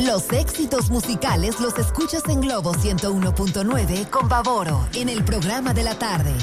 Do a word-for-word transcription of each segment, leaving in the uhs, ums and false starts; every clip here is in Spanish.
Los éxitos musicales los escuchas en Globo ciento uno punto nueve con Bavoro en el programa de la tarde.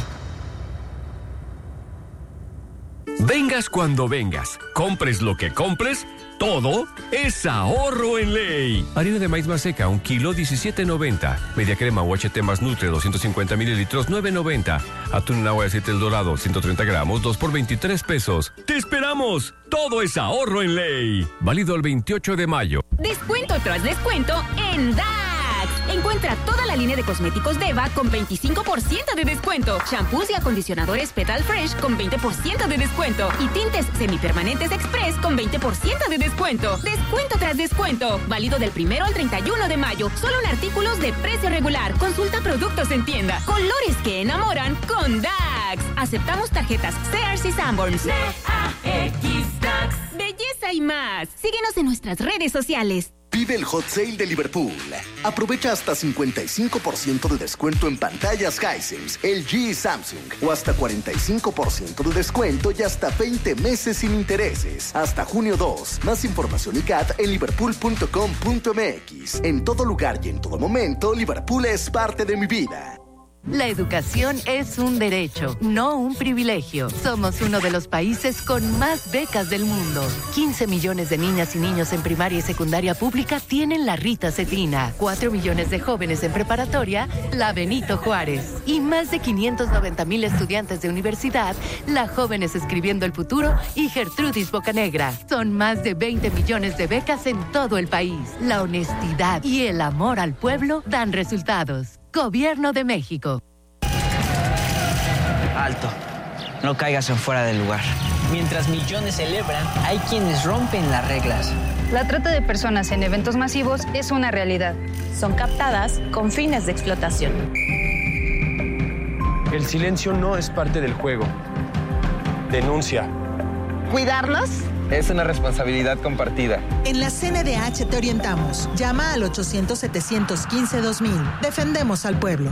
Vengas cuando vengas, compres lo que compres, todo es ahorro en ley. Harina de maíz maseca, un kilo, diecisiete noventa. Media crema U H T más Nutre, doscientos cincuenta mililitros, nueve noventa. Atún en agua de aceite El Dorado, ciento treinta gramos, dos por veintitrés pesos. ¡Te esperamos! Todo es ahorro en ley. Válido el veintiocho de mayo. Descuento tras descuento en D A X. Encuentra toda la línea de cosméticos Deva con veinticinco por ciento de descuento. Shampoos y acondicionadores Petal Fresh con veinte por ciento de descuento. Y tintes semipermanentes Express con veinte por ciento de descuento. Descuento tras descuento. Válido del primero al treinta y uno de mayo. Solo en artículos de precio regular. Consulta productos en tienda. Colores que enamoran con D A X. Aceptamos tarjetas Sears y Sanborns. D A X D A X. Belleza y más. Síguenos en nuestras redes sociales. Vive el Hot Sale de Liverpool. Aprovecha hasta cincuenta y cinco por ciento de descuento en pantallas Hisense, L G y Samsung. O hasta cuarenta y cinco por ciento de descuento y hasta veinte meses sin intereses. Hasta junio dos. Más información y C A T en liverpool punto com punto m x. En todo lugar y en todo momento, Liverpool es parte de mi vida. La educación es un derecho, no un privilegio. Somos uno de los países con más becas del mundo. quince millones de niñas y niños en primaria y secundaria pública tienen la Rita Cetina. cuatro millones de jóvenes en preparatoria, la Benito Juárez. Y más de quinientos noventa mil estudiantes de universidad, la Jóvenes Escribiendo el Futuro y Gertrudis Bocanegra. Son más de veinte millones de becas en todo el país. La honestidad y el amor al pueblo dan resultados. Gobierno de México. Alto. No caigas en fuera del lugar. Mientras millones celebran, hay quienes rompen las reglas. La trata de personas en eventos masivos es una realidad. Son captadas con fines de explotación. El silencio no es parte del juego. Denuncia. ¿Cuidarlos? Es una responsabilidad compartida. En la C N D H te orientamos. Llama al ochocientos, setecientos quince, dos mil. Defendemos al pueblo.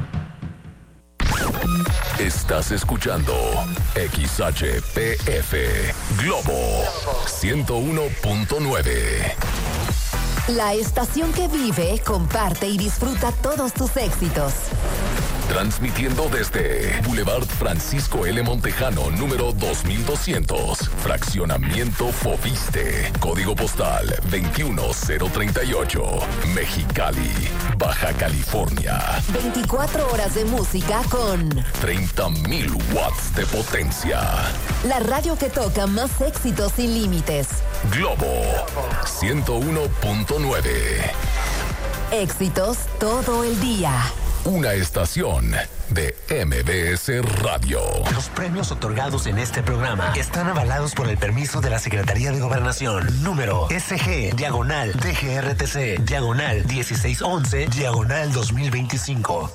Estás escuchando X H P F Globo ciento uno punto nueve. La estación que vive, comparte y disfruta todos tus éxitos. Transmitiendo desde Boulevard Francisco L. Montejano, número dos mil doscientos. Fraccionamiento Fobiste. Código postal veintiuno cero treinta y ocho. Mexicali, Baja California. veinticuatro horas de música con treinta mil watts de potencia. La radio que toca más éxitos sin límites. Globo ciento uno punto nueve. Éxitos todo el día. Una estación de M B S Radio. Los premios otorgados en este programa están avalados por el permiso de la Secretaría de Gobernación. Número S G, diagonal, D G R T C, diagonal, dieciséis once, diagonal dos mil veinticinco.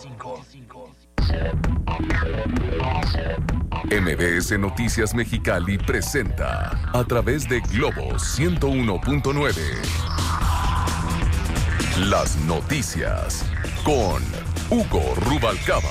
M B S Noticias Mexicali presenta a través de Globo ciento uno punto nueve. Las noticias con Hugo Rubalcaba.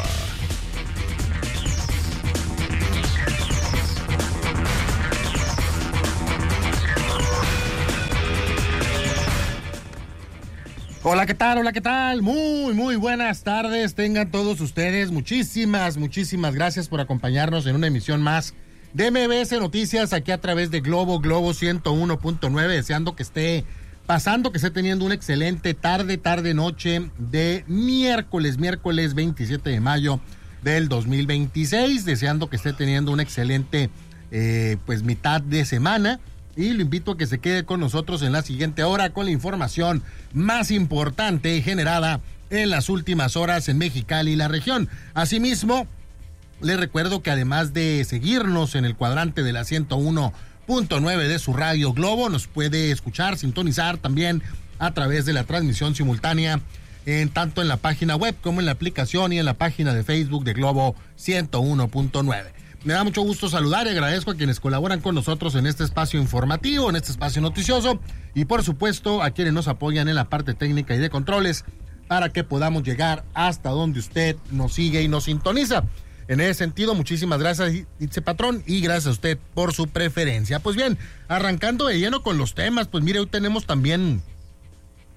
Hola, ¿qué tal? Hola, ¿qué tal? Muy, muy buenas tardes. Tengan todos ustedes. Muchísimas, muchísimas gracias por acompañarnos en una emisión más de M B S Noticias aquí a través de Globo, Globo ciento uno punto nueve. Deseando que esté pasando, que esté teniendo una excelente tarde, tarde, noche de miércoles, miércoles veintisiete de mayo del dos mil veintiséis. Deseando que esté teniendo una excelente, eh, pues, mitad de semana. Y lo invito a que se quede con nosotros en la siguiente hora con la información más importante generada en las últimas horas en Mexicali y la región. Asimismo, les recuerdo que además de seguirnos en el cuadrante de la ciento uno punto nueve de su radio Globo, nos puede escuchar, sintonizar también a través de la transmisión simultánea en tanto en la página web como en la aplicación y en la página de Facebook de Globo ciento uno punto nueve. Me da mucho gusto saludar y agradezco a quienes colaboran con nosotros en este espacio informativo, en este espacio noticioso y por supuesto a quienes nos apoyan en la parte técnica y de controles para que podamos llegar hasta donde usted nos sigue y nos sintoniza. En ese sentido, muchísimas gracias, Itze Patrón, y gracias a usted por su preferencia. Pues bien, arrancando de lleno con los temas, pues mire, hoy tenemos también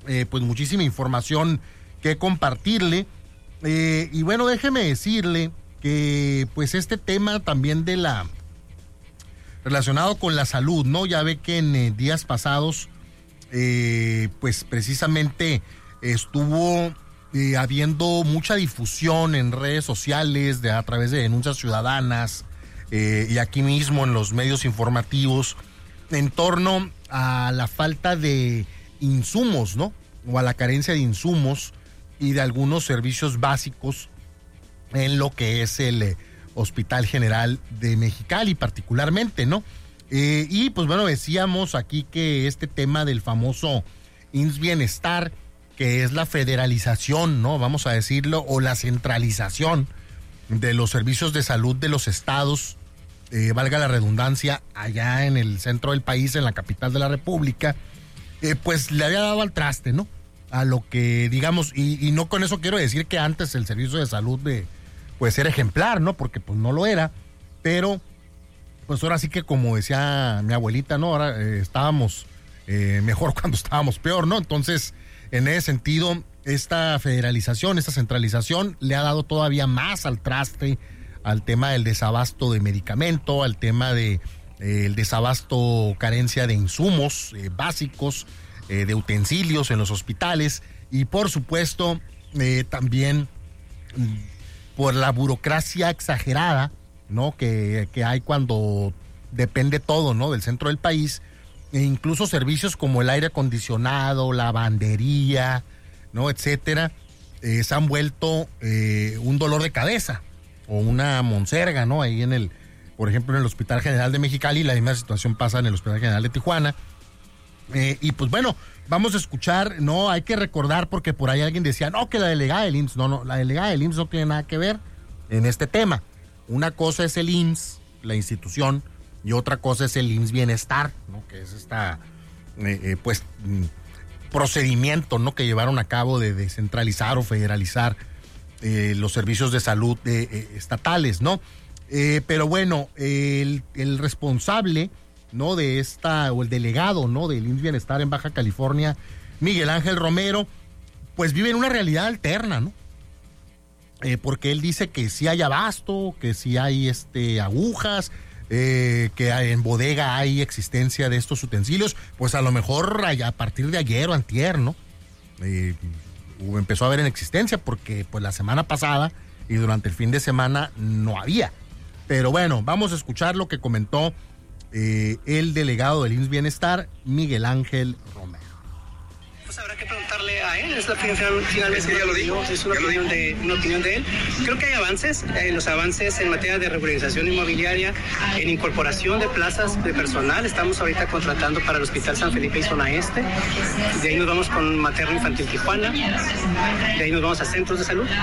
eh, pues muchísima información que compartirle. Eh, y bueno, déjeme decirle que pues este tema también de la relacionado con la salud, ¿no? Ya ve que en eh, días pasados eh, pues precisamente estuvo eh, habiendo mucha difusión en redes sociales de, a través de denuncias ciudadanas eh, y aquí mismo en los medios informativos en torno a la falta de insumos, ¿no? O a la carencia de insumos y de algunos servicios básicos en lo que es el eh, Hospital General de Mexicali particularmente, ¿no? Eh, y pues bueno, decíamos aquí que este tema del famoso I M S S Bienestar, que es la federalización, ¿no? Vamos a decirlo, o la centralización de los servicios de salud de los estados, eh, valga la redundancia, allá en el centro del país, en la capital de la República, eh, pues le había dado al traste, ¿no? A lo que, digamos, y, y no con eso quiero decir que antes el servicio de salud de, pues era ejemplar, ¿no? Porque pues no lo era, pero pues ahora sí que como decía mi abuelita, ¿no? Ahora eh, estábamos eh, mejor cuando estábamos peor, ¿no? Entonces, en ese sentido, esta federalización, esta centralización le ha dado todavía más al traste al tema del desabasto de medicamento, al tema de eh, el desabasto, carencia de insumos eh, básicos, eh, de utensilios en los hospitales y por supuesto eh, también por la burocracia exagerada, ¿no? Que, que hay cuando depende todo, ¿no? Del centro del país, e incluso servicios como el aire acondicionado, lavandería, ¿no? Etcétera, eh, se han vuelto eh, un dolor de cabeza o una monserga, ¿no? Ahí en el, por ejemplo, en el Hospital General de Mexicali, la misma situación pasa en el Hospital General de Tijuana. Eh, y pues bueno, vamos a escuchar, no, hay que recordar porque por ahí alguien decía, no, que la delegada del I M S S, no, no, la delegada del I M S S no tiene nada que ver en este tema. Una cosa es el I M S S, la institución, y otra cosa es el I M S S Bienestar, ¿no? Que es esta, eh, eh, pues, procedimiento, ¿no? Que llevaron a cabo de descentralizar o federalizar eh, los servicios de salud eh, eh, estatales, ¿no? Eh, pero bueno, el, el responsable, ¿no? De esta, o el delegado, ¿no? Del I M S S Bienestar en Baja California, Miguel Ángel Romero, pues vive en una realidad alterna, ¿no? Eh, porque él dice que sí hay abasto, que sí hay este, agujas, eh, que hay, en bodega hay existencia de estos utensilios, pues a lo mejor a partir de ayer o antier, ¿no? Eh, empezó a haber en existencia porque pues la semana pasada y durante el fin de semana no había. Pero bueno, vamos a escuchar lo que comentó Eh, el delegado del I M S S Bienestar, Miguel Ángel Romero. Pues habrá que preguntarle a él, es la opinión finalmente. Es que ya lo dijo, es una opinión, de, una opinión de él. Creo que hay avances, eh, los avances en materia de regularización inmobiliaria, en incorporación de plazas de personal. Estamos ahorita contratando para el Hospital San Felipe y Zona Este. De ahí nos vamos con Materno Infantil Tijuana. De ahí nos vamos a centros de salud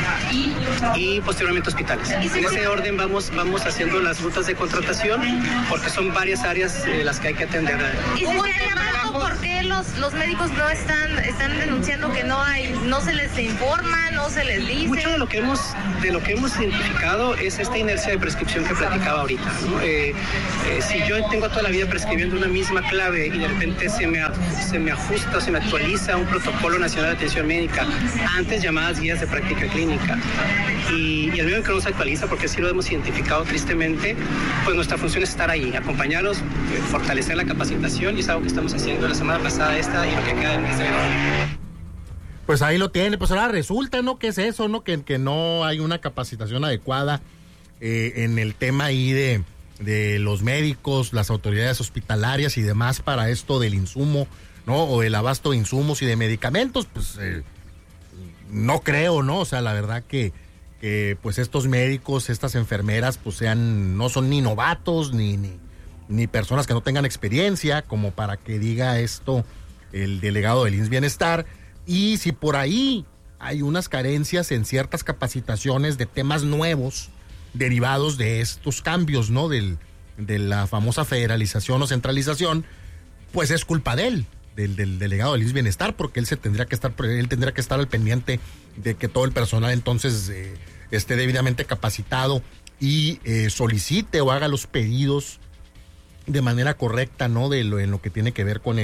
y posteriormente hospitales. En ese orden vamos, vamos haciendo las rutas de contratación porque son varias áreas eh, las que hay que atender. ¿Y si se ha llamado por qué los, los médicos no están, están denunciando que no hay, no se les informa, no se les dice? Mucho de lo que hemos, de lo que hemos identificado es esta inercia de prescripción que platicaba ahorita, ¿no? Eh, eh, si yo tengo toda la vida prescribiendo una misma clave y de repente se me, se me ajusta o se me actualiza un protocolo nacional de atención médica, antes llamadas guías de práctica clínica, y, y el medio que no se actualiza, porque así lo hemos identificado tristemente, pues nuestra función es estar ahí, acompañarlos, eh, fortalecer la capacitación, y es algo que estamos haciendo la semana pasada esta y lo que queda en este verano. Pues ahí lo tiene, pues ahora resulta, ¿no? ¿Qué es eso, no? Que, que no hay una capacitación adecuada eh, en el tema ahí de, de los médicos, las autoridades hospitalarias y demás para esto del insumo, ¿no? O el abasto de insumos y de medicamentos, pues eh, no creo, ¿no? O sea, la verdad que, que pues estos médicos, estas enfermeras, pues sean, no son ni novatos, ni, ni, ni personas que no tengan experiencia, como para que diga esto el delegado del I M S S Bienestar. Y si por ahí hay unas carencias en ciertas capacitaciones de temas nuevos derivados de estos cambios, ¿no? Del, de la famosa federalización o centralización, pues es culpa de él, del, del delegado del I M S S Bienestar, porque él se tendría que estar, él tendría que estar al pendiente de que todo el personal entonces eh, esté debidamente capacitado y eh, solicite o haga los pedidos de manera correcta, ¿no? De lo, en lo que tiene que ver con el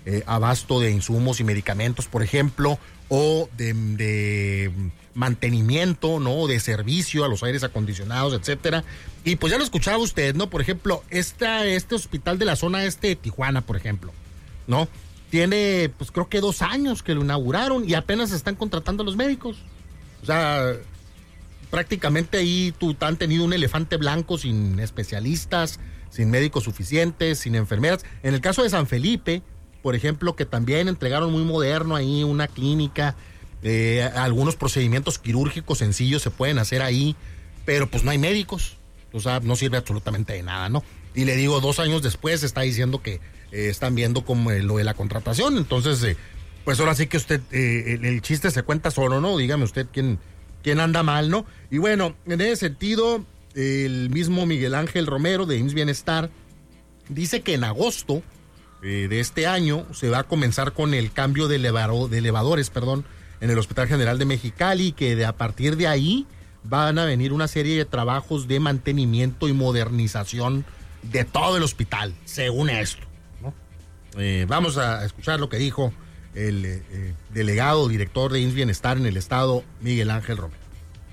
eh, abasto de insumos y medicamentos, por ejemplo, o de, de mantenimiento, ¿no? De servicio a los aires acondicionados, etcétera. Y pues ya lo escuchaba usted, ¿no? Por ejemplo, esta, este hospital de la zona este de Tijuana, por ejemplo, ¿no? Tiene, pues creo que dos años que lo inauguraron y apenas están contratando a los médicos. O sea, prácticamente ahí tú, han tenido un elefante blanco sin especialistas, sin médicos suficientes, sin enfermeras. En el caso de San Felipe, por ejemplo, que también entregaron muy moderno ahí una clínica, eh, algunos procedimientos quirúrgicos sencillos se pueden hacer ahí, pero pues no hay médicos, o sea, no sirve absolutamente de nada, ¿no? Y le digo, dos años después está diciendo que eh, están viendo como eh, lo de la contratación, entonces, eh, pues ahora sí que usted, eh, el, el chiste se cuenta solo, ¿no? Dígame usted quién, quién anda mal, ¿no? Y bueno, en ese sentido, el mismo Miguel Ángel Romero de I M S S Bienestar dice que en agosto eh, de este año se va a comenzar con el cambio de, elevado, de elevadores, perdón, en el Hospital General de Mexicali, que de, a partir de ahí van a venir una serie de trabajos de mantenimiento y modernización de todo el hospital, según esto, ¿no? Eh, vamos a escuchar lo que dijo el eh, delegado director de I M S S Bienestar en el estado, Miguel Ángel Romero.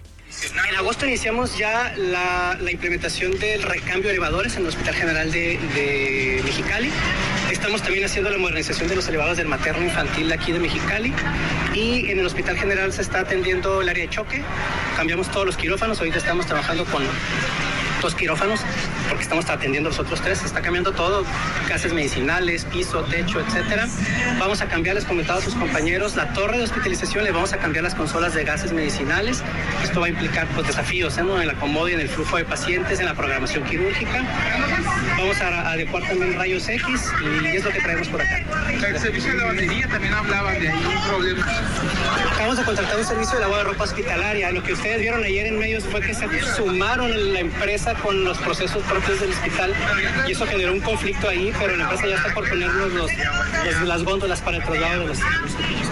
En agosto iniciamos ya la, la implementación del recambio de elevadores en el Hospital General de, de Mexicali. Estamos también haciendo la modernización de los elevadores del materno infantil de aquí de Mexicali. Y en el Hospital General se está atendiendo el área de choque. Cambiamos todos los quirófanos. Ahorita estamos trabajando con dos quirófanos porque estamos atendiendo los otros tres. Se está cambiando todo, gases medicinales, piso, techo, etcétera. Vamos a cambiar, les comentaba a sus compañeros, la torre de hospitalización, le vamos a cambiar las consolas de gases medicinales. Esto va a implicar pues, desafíos ¿eh? ¿no? en el acomodo y en el flujo de pacientes, en la programación quirúrgica. Vamos a adecuar también rayos X y es lo que traemos por acá. El servicio de lavandería también hablaban de ahí un problema. Acabamos de contratar un servicio de lavado de ropa hospitalaria. Lo que ustedes vieron ayer en medios fue que se sumaron la empresa con los procesos propios del hospital y eso generó un conflicto ahí, pero la empresa ya está por ponernos los, los, las góndolas para el traslado de los cepillos.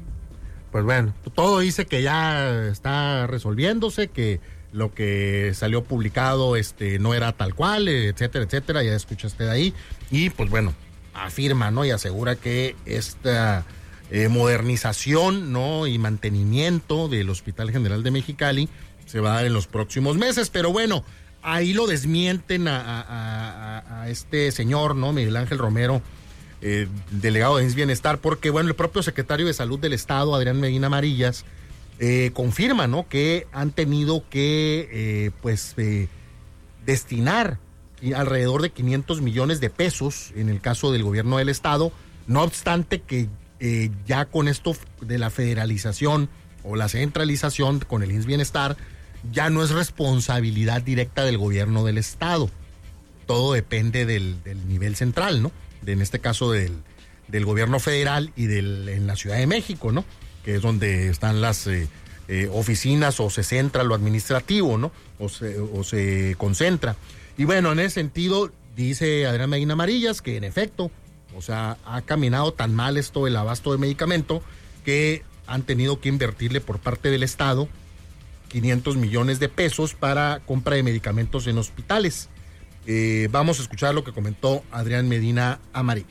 Pues bueno, todo dice que ya está resolviéndose, que lo que salió publicado este no era tal cual, etcétera, etcétera, ya escuchaste de ahí, y pues bueno, afirma, ¿no? Y asegura que esta eh, modernización, ¿no? Y mantenimiento del Hospital General de Mexicali se va a dar en los próximos meses, pero bueno, ahí lo desmienten a, a, a, a este señor, ¿no? Miguel Ángel Romero, eh, delegado de I M S S Bienestar, porque bueno, el propio secretario de Salud del Estado, Adrián Medina Amarillas, eh, confirma, ¿no? Que han tenido que, eh, pues, eh, destinar alrededor de quinientos millones de pesos en el caso del gobierno del Estado, no obstante que eh, ya con esto de la federalización o la centralización con el I M S S Bienestar, ya no es responsabilidad directa del gobierno del Estado. Todo depende del, del nivel central, ¿no? De, en este caso del, del gobierno federal y del, en la Ciudad de México, ¿no? Que es donde están las eh, eh, oficinas o se centra lo administrativo, ¿no? O se, o se concentra. Y bueno, en ese sentido, dice Adrián Medina Amarillas que en efecto, o sea, ha caminado tan mal esto del abasto de medicamento que han tenido que invertirle por parte del Estado quinientos millones de pesos para compra de medicamentos en hospitales. Eh, vamos a escuchar lo que comentó Adrián Medina Amarillas.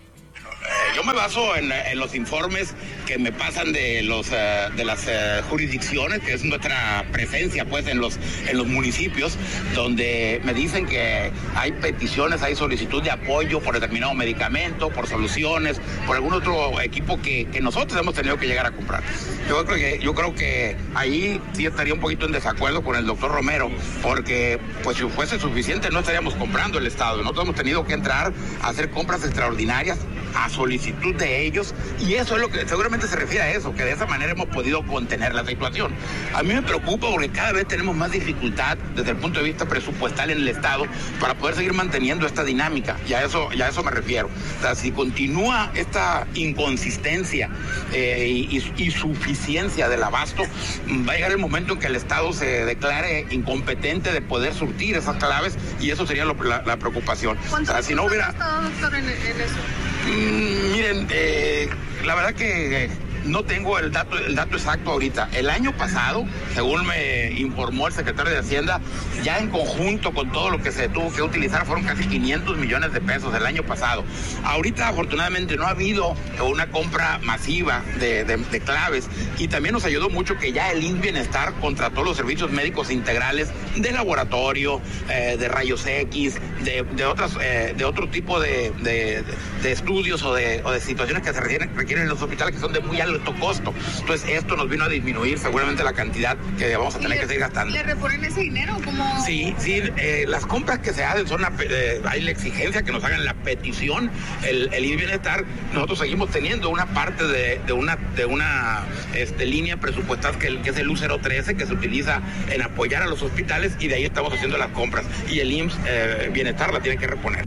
Yo me baso en, en los informes que me pasan de los uh, de las uh, jurisdicciones, que es nuestra presencia pues en los en los municipios, donde me dicen que hay peticiones, hay solicitud de apoyo por determinado medicamento, por soluciones, por algún otro equipo que, que nosotros hemos tenido que llegar a comprar. Yo creo que yo creo que ahí sí estaría un poquito en desacuerdo con el doctor Romero, porque pues si fuese suficiente no estaríamos comprando el Estado. Nosotros hemos tenido que entrar a hacer compras extraordinarias a solicitud de ellos, y eso es lo que seguramente se refiere a eso, que de esa manera hemos podido contener la situación. A mí me preocupa porque cada vez tenemos más dificultad desde el punto de vista presupuestal en el Estado para poder seguir manteniendo esta dinámica, y a eso, y a eso me refiero. O sea, si continúa esta inconsistencia eh, y, y suficiencia del abasto, va a llegar el momento en que el Estado se declare incompetente de poder surtir esas claves, y eso sería lo, la, la preocupación. O sea, si no hubiera... ¿Cuánto ha estado, doctor, en, en eso? Mm, miren, eh, la verdad que no tengo el dato, el dato exacto ahorita. El año pasado, según me informó el secretario de Hacienda, ya en conjunto con todo lo que se tuvo que utilizar fueron casi quinientos millones de pesos el año pasado. Ahorita afortunadamente no ha habido una compra masiva de, de, de claves, y también nos ayudó mucho que ya el I M S S Bienestar contrató los servicios médicos integrales de laboratorio, eh, de rayos X, de, de otras eh, de otro tipo de, de, de estudios o de, o de situaciones que se requieren, requieren en los hospitales que son de muy alto costo. Entonces esto nos vino a disminuir seguramente la cantidad que vamos a tener que seguir gastando. ¿Le reponen ese dinero? ¿Cómo? Sí, sí, eh, las compras que se hacen son la, eh, hay la exigencia que nos hagan la petición, el, el I M S S Bienestar. Nosotros seguimos teniendo una parte de, de una de una este, línea presupuestal que, que es el U cero trece, que se utiliza en apoyar a los hospitales, y de ahí estamos haciendo las compras, y el I M S S eh, Bienestar la tiene que reponer.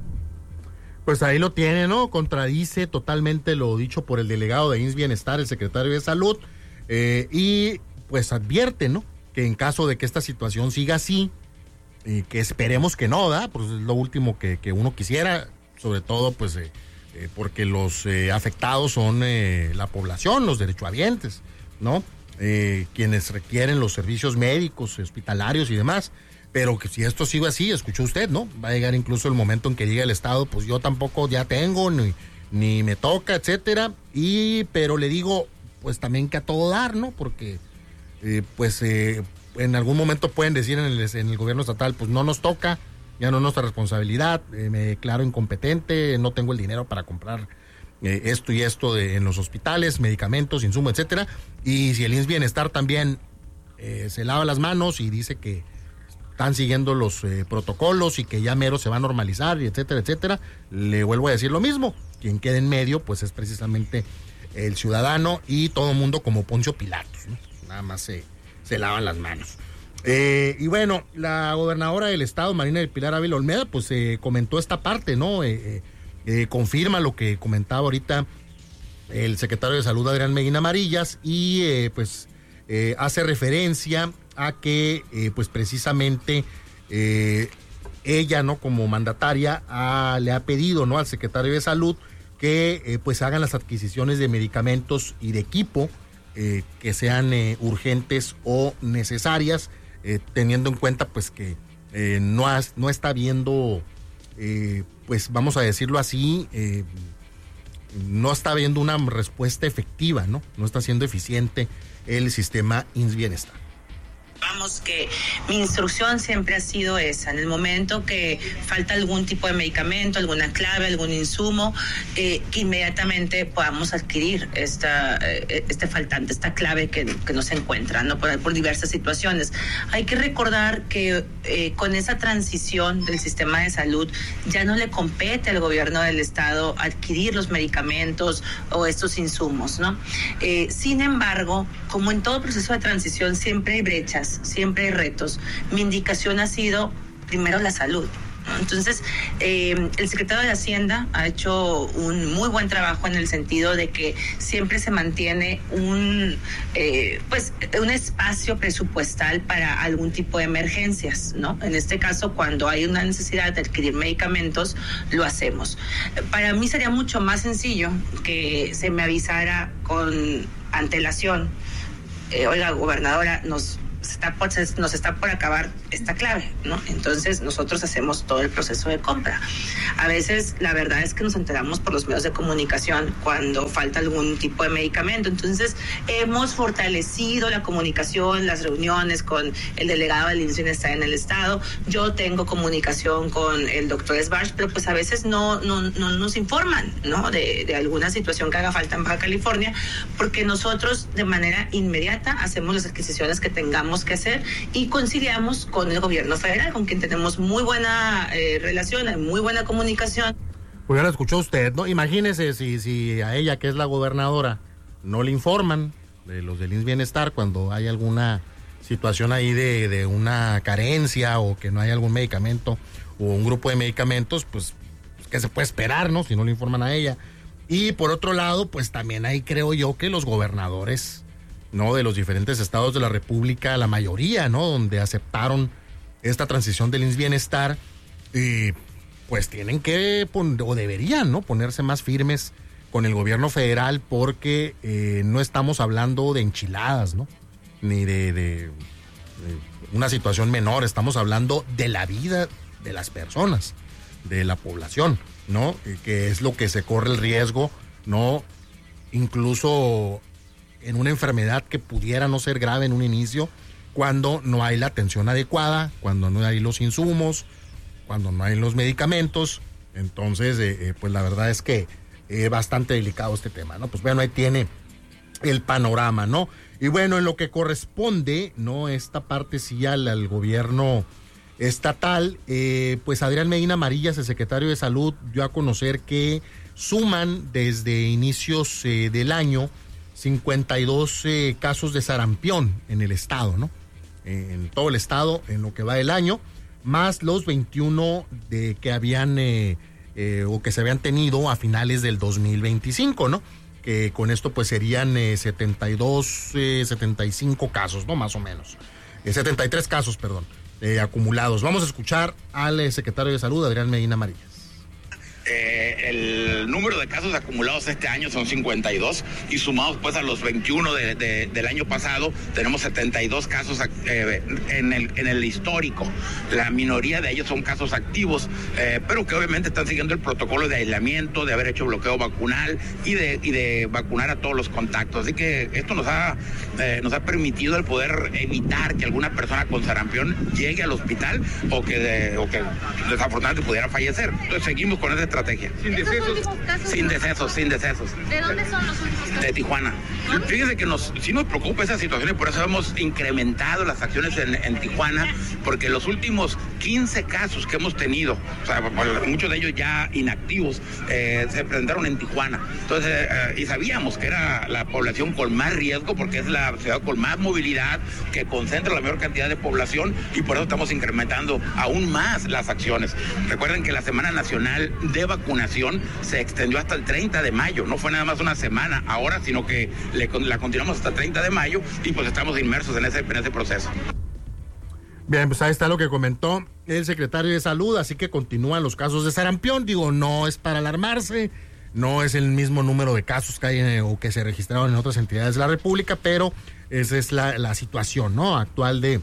Pues ahí lo tiene, ¿no? Contradice totalmente lo dicho por el delegado de I M S S Bienestar, el secretario de Salud, eh, y pues advierte, ¿no?, que en caso de que esta situación siga así, y que esperemos que no, ¿da? Pues es lo último que, que uno quisiera, sobre todo pues eh, eh, porque los eh, afectados son eh, la población, los derechohabientes, ¿no? Eh, quienes requieren los servicios médicos, hospitalarios y demás. Pero que si esto sigue así, escuchó usted, ¿no? Va a llegar incluso el momento en que llegue el Estado, pues yo tampoco ya tengo, ni, ni me toca, etcétera. Y, pero le digo, pues también que a todo dar, ¿no? Porque, eh, pues, eh, en algún momento pueden decir en el, en el gobierno estatal, pues no nos toca, ya no es nuestra responsabilidad, eh, me declaro incompetente, no tengo el dinero para comprar eh, esto y esto de, en los hospitales, medicamentos, insumos, etcétera. Y si el I M S S Bienestar también eh, se lava las manos y dice que están siguiendo los eh, protocolos y que ya mero se va a normalizar, y etcétera, etcétera, le vuelvo a decir lo mismo. Quien queda en medio, pues es precisamente el ciudadano, y todo el mundo como Poncio Pilatos, ¿no? Nada más se, se lavan las manos. Eh, y bueno, la gobernadora del estado, Marina del Pilar Ávila Olmeda, pues eh, comentó esta parte, ¿no? Eh, eh, eh, confirma lo que comentaba ahorita el secretario de Salud, Adrián Medina Amarillas, y eh, pues eh, hace referencia a que eh, pues precisamente eh, ella, no, como mandataria, a, le ha pedido, no, al secretario de Salud que eh, pues hagan las adquisiciones de medicamentos y de equipo eh, que sean eh, urgentes o necesarias, eh, teniendo en cuenta pues que eh, no, has, no está habiendo eh, pues vamos a decirlo así, eh, no está habiendo una respuesta efectiva, no, no está siendo eficiente el sistema I M S S Bienestar. Vamos, que mi instrucción siempre ha sido esa: en el momento que falta algún tipo de medicamento, alguna clave, algún insumo, eh, que inmediatamente podamos adquirir esta, eh, este faltante, esta clave que, que no se encuentra, ¿no? Por, por diversas situaciones. Hay que recordar que eh, con esa transición del sistema de salud ya no le compete al gobierno del estado adquirir los medicamentos o estos insumos, ¿no? Eh, sin embargo, como en todo proceso de transición siempre hay brechas, siempre hay retos. Mi indicación ha sido primero la salud, ¿no? Entonces, eh, el secretario de Hacienda ha hecho un muy buen trabajo en el sentido de que siempre se mantiene un, eh, pues, un espacio presupuestal para algún tipo de emergencias, ¿no? En este caso, cuando hay una necesidad de adquirir medicamentos, lo hacemos. Para mí sería mucho más sencillo que se me avisara con antelación: eh, oiga, gobernadora, nos Está por, nos está por acabar esta clave, ¿no? Entonces nosotros hacemos todo el proceso de compra. A veces la verdad es que nos enteramos por los medios de comunicación cuando falta algún tipo de medicamento. Entonces hemos fortalecido la comunicación, las reuniones con el delegado del I M S S Bienestar en el estado. Yo tengo comunicación con el doctor Esbarch, pero pues a veces no, no, no nos informan, ¿no? De, de alguna situación que haga falta en Baja California, porque nosotros de manera inmediata hacemos las adquisiciones que tengamos que hacer y conciliamos con el gobierno federal, con quien tenemos muy buena eh, relación, muy buena comunicación. Pues ya lo escuchó usted, ¿no? Imagínese si, si a ella, que es la gobernadora, no le informan de los del I M S S Bienestar cuando hay alguna situación ahí de, de una carencia, o que no hay algún medicamento o un grupo de medicamentos, pues, ¿qué se puede esperar, no? Si no le informan a ella. Y por otro lado, pues también ahí creo yo que los gobernadores, ¿no?, de los diferentes estados de la República, la mayoría, ¿no?, donde aceptaron esta transición del I M S S Bienestar, eh, pues tienen que, pon- o deberían, ¿no?, ponerse más firmes con el gobierno federal porque eh, no estamos hablando de enchiladas, ¿no? Ni de, de, de una situación menor, estamos hablando de la vida de las personas, de la población, ¿no? Que es lo que se corre el riesgo, ¿no? Incluso en una enfermedad que pudiera no ser grave en un inicio, cuando no hay la atención adecuada, cuando no hay los insumos, cuando no hay los medicamentos. Entonces, eh, eh, pues la verdad es que es eh, bastante delicado este tema, ¿no? Pues bueno, ahí tiene el panorama, ¿no? Y bueno, en lo que corresponde, ¿no? Esta parte sí al, al gobierno estatal, eh, pues Adrián Medina Amarillas, el secretario de Salud, dio a conocer que suman desde inicios eh, del año cincuenta y dos eh, casos de sarampión en el estado, ¿no? Eh, en todo el estado, en lo que va del año, más los veintiuno de que habían eh, eh, o que se habían tenido a finales del dos mil veinticinco, ¿no? Que con esto pues serían eh, setenta y dos, eh, setenta y cinco casos, ¿no? Más o menos. Eh, setenta y tres casos, perdón, eh, acumulados. Vamos a escuchar al eh, secretario de Salud, Adrián Medina Amarillas. Eh, el número de casos acumulados este año son cincuenta y dos y sumados pues a los veintiuno de, de, del año pasado tenemos setenta y dos casos eh, en, el, en el histórico. La minoría de ellos son casos activos, eh, pero que obviamente están siguiendo el protocolo de aislamiento, de haber hecho bloqueo vacunal y de, y de vacunar a todos los contactos. Así que esto nos ha, eh, nos ha permitido el poder evitar que alguna persona con sarampión llegue al hospital o que, de, o que desafortunadamente pudiera fallecer. Entonces seguimos con esa estrategia. Sin decesos. Sin decesos, sin decesos. ¿De dónde son los últimos casos? De Tijuana. Fíjense que nos, sí nos preocupa esa situación y por eso hemos incrementado las acciones en, en Tijuana, porque los últimos quince casos que hemos tenido, o sea, muchos de ellos ya inactivos, eh, se presentaron en Tijuana. Entonces, eh, y sabíamos que era la población con más riesgo, porque es la ciudad con más movilidad, que concentra la mayor cantidad de población, y por eso estamos incrementando aún más las acciones. Recuerden que la Semana Nacional de Vacunación se extendió hasta el treinta de mayo, no fue nada más una semana ahora, sino que le, la continuamos hasta el treinta de mayo y pues estamos inmersos en ese, en ese proceso. Bien, pues ahí está lo que comentó el secretario de Salud, así que continúan los casos de sarampión. Digo, no es para alarmarse, no es el mismo número de casos que hay en, o que se registraron en otras entidades de la República, pero esa es la, la situación, ¿no? Actual de,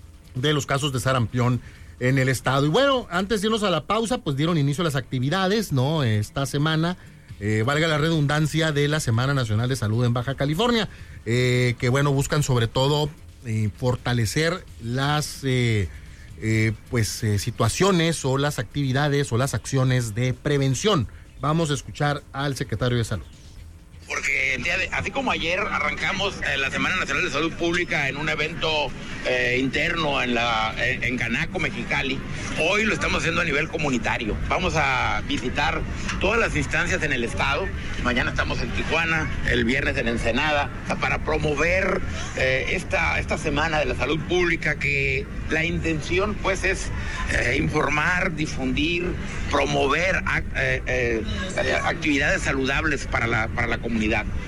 de los casos de sarampión en el estado. Y bueno, antes de irnos a la pausa, pues dieron inicio a las actividades, ¿no? Esta semana, eh, valga la redundancia, de la Semana Nacional de Salud en Baja California, eh, que bueno, buscan sobre todo eh, fortalecer las eh, eh, pues eh, situaciones o las actividades o las acciones de prevención. Vamos a escuchar al secretario de Salud. Porque el día de, así como ayer arrancamos eh, la Semana Nacional de Salud Pública en un evento eh, interno en la en, en Canaco, Mexicali, hoy lo estamos haciendo a nivel comunitario. Vamos a visitar todas las instancias en el estado. Mañana estamos en Tijuana, el viernes en Ensenada, para promover eh, esta, esta Semana de la Salud Pública, que la intención pues es eh, informar, difundir, promover eh, eh, actividades saludables para la, para la comunidad.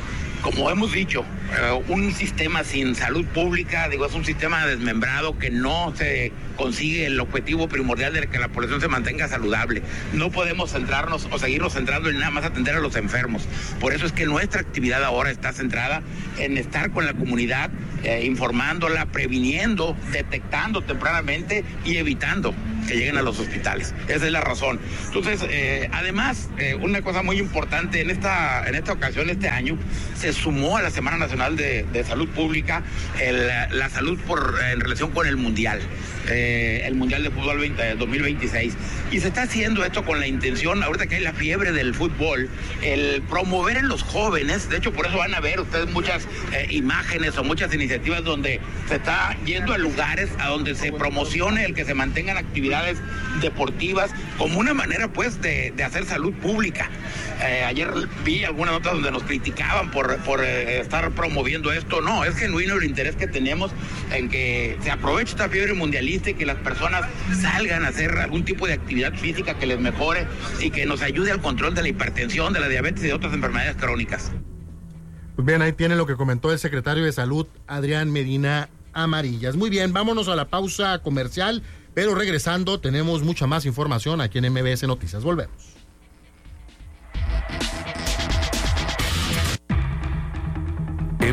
Como hemos dicho, eh, un sistema sin salud pública, digo, es un sistema desmembrado que no se consigue el objetivo primordial de que la población se mantenga saludable. No podemos centrarnos o seguirnos centrando en nada más atender a los enfermos. Por eso es que nuestra actividad ahora está centrada en estar con la comunidad, eh, informándola, previniendo, detectando tempranamente y evitando que lleguen a los hospitales. Esa es la razón. Entonces, eh, además, eh, una cosa muy importante, en esta, en esta ocasión, este año, se sumó a la Semana Nacional de, de Salud Pública el, la salud por, en relación con el Mundial, eh, el Mundial de Fútbol veinte, dos mil veintiséis. Y se está haciendo esto con la intención, ahorita que hay la fiebre del fútbol, el promover en los jóvenes. De hecho, por eso van a ver ustedes muchas eh, imágenes o muchas iniciativas donde se está yendo a lugares a donde se promocione el que se mantengan actividades deportivas como una manera pues de, de hacer salud pública. Eh, ayer vi algunas notas donde nos criticaban por, por eh, estar promoviendo esto. No, es genuino el interés que tenemos en que se aproveche esta fiebre mundialista y que las personas salgan a hacer algún tipo de actividad física que les mejore y que nos ayude al control de la hipertensión, de la diabetes y de otras enfermedades crónicas. Pues bien, ahí tiene lo que comentó el secretario de Salud, Adrián Medina Amarillas. Muy bien, vámonos a la pausa comercial, pero regresando tenemos mucha más información aquí en M B S Noticias. Volvemos.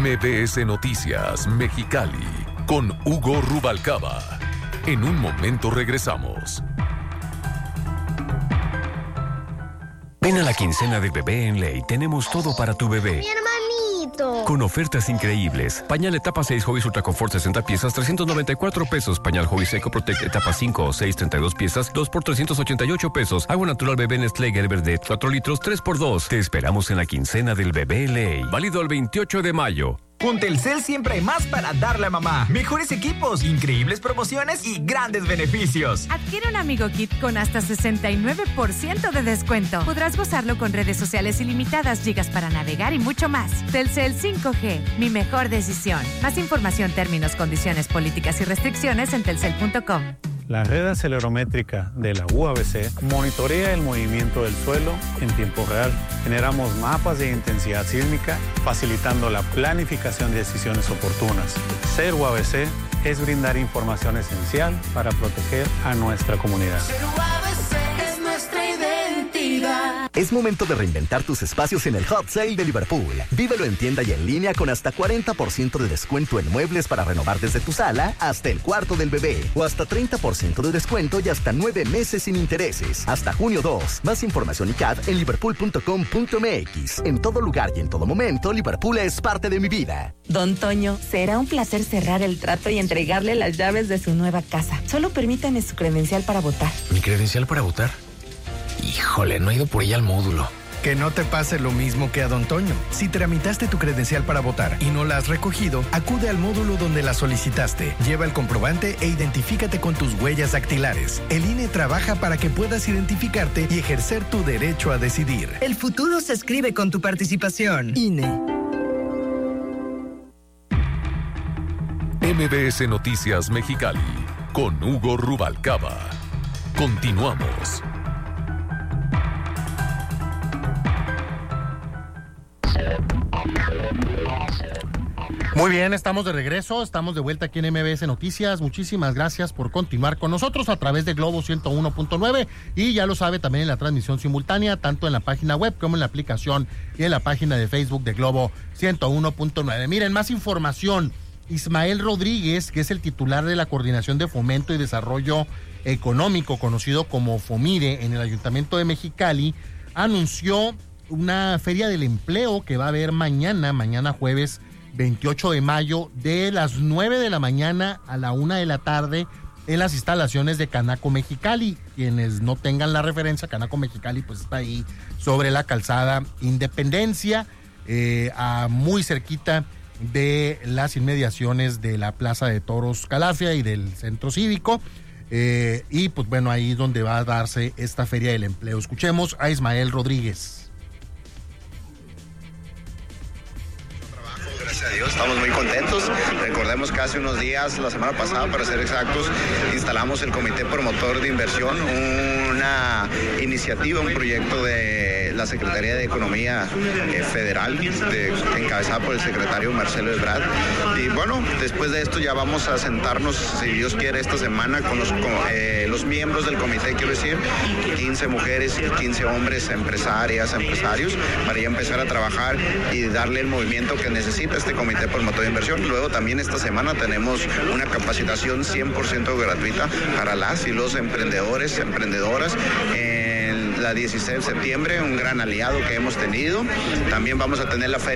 M B S Noticias Mexicali con Hugo Rubalcaba. En un momento regresamos. Ven a la quincena del bebé en Ley. Tenemos todo para tu bebé. Mi hermanito. Con ofertas increíbles. Pañal etapa seis Hobbies Ultra Confort sesenta piezas, trescientos noventa y cuatro pesos. Pañal Hobbies Eco Protect etapa cinco o seis, treinta y dos piezas, dos por trescientos ochenta y ocho pesos. Agua natural bebé Nestlé Gerber de cuatro litros, tres por dos. Te esperamos en la quincena del bebé en Ley. Válido el veintiocho de mayo. Con Telcel siempre hay más para darle a mamá. Mejores equipos, increíbles promociones y grandes beneficios. Adquiere un Amigo Kit con hasta sesenta y nueve por ciento de descuento. Podrás gozarlo con redes sociales ilimitadas, gigas para navegar y mucho más. Telcel cinco G, mi mejor decisión. Más información, términos, condiciones, políticas y restricciones en telcel punto com. La red acelerométrica de la U A B C monitorea el movimiento del suelo en tiempo real. Generamos mapas de intensidad sísmica, facilitando la planificación de decisiones oportunas. Ser U A B C es brindar información esencial para proteger a nuestra comunidad. Ser U A B C es nuestra identidad. Es momento de reinventar tus espacios en el Hot Sale de Liverpool. Vívelo en tienda y en línea con hasta cuarenta por ciento de descuento en muebles para renovar desde tu sala hasta el cuarto del bebé. O hasta treinta por ciento de descuento y hasta nueve meses sin intereses. Hasta junio dos. Más información y C A D en liverpool punto com punto m x. En todo lugar y en todo momento, Liverpool es parte de mi vida. Don Toño, será un placer cerrar el trato y entregarle las llaves de su nueva casa. Solo permítame su credencial para votar. ¿Mi credencial para votar? Híjole, no he ido por ella al módulo. Que no te pase lo mismo que a Don Toño. Si tramitaste tu credencial para votar y no la has recogido, acude al módulo donde la solicitaste. Lleva el comprobante e identifícate con tus huellas dactilares. El I N E trabaja para que puedas identificarte y ejercer tu derecho a decidir. El futuro se escribe con tu participación. I N E. M B S Noticias Mexicali con Hugo Rubalcaba. Continuamos. Muy bien, estamos de regreso, estamos de vuelta aquí en M B S Noticias. Muchísimas gracias por continuar con nosotros a través de Globo ciento uno punto nueve y ya lo sabe también en la transmisión simultánea, tanto en la página web como en la aplicación y en la página de Facebook de Globo ciento uno punto nueve. Miren, más información. Ismael Rodríguez, que es el titular de la Coordinación de Fomento y Desarrollo Económico, conocido como FOMIDE, en el Ayuntamiento de Mexicali, anunció una feria del empleo que va a haber mañana, mañana jueves veintiocho de mayo, de las nueve de la mañana a la una de la tarde en las instalaciones de Canaco Mexicali. Quienes no tengan la referencia, Canaco Mexicali pues está ahí sobre la calzada Independencia, eh, a muy cerquita de las inmediaciones de la Plaza de Toros Calafia y del Centro Cívico. Eh, y pues bueno, ahí es donde va a darse esta feria del empleo. Escuchemos a Ismael Rodríguez. Gracias a Dios, estamos muy contentos. Recordemos que hace unos días, la semana pasada para ser exactos, instalamos el Comité Promotor de Inversión, una iniciativa, un proyecto de la Secretaría de Economía eh, Federal, de, encabezada por el secretario Marcelo Ebrard. Y bueno, después de esto ya vamos a sentarnos, si Dios quiere, esta semana con los, con, eh, los miembros del comité, quiero decir, quince mujeres y quince hombres, empresarias, empresarios, para ya empezar a trabajar y darle el movimiento que necesita este Comité Promotor de Inversión. Luego también esta semana tenemos una capacitación cien por ciento gratuita para las y los emprendedores, emprendedoras. En la dieciséis de septiembre, un gran aliado que hemos tenido. También vamos a tener la Feria